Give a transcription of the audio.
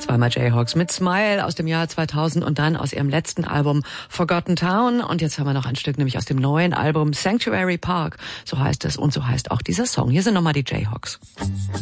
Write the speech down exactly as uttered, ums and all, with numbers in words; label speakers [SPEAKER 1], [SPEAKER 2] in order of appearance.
[SPEAKER 1] Zweimal Jayhawks mit Smile aus dem Jahr zweitausend und dann aus ihrem letzten Album Forgotten Town. Und jetzt haben wir noch ein Stück, nämlich aus dem neuen Album Sanctuary Park. So heißt es und so heißt auch dieser Song. Hier sind nochmal die Jayhawks.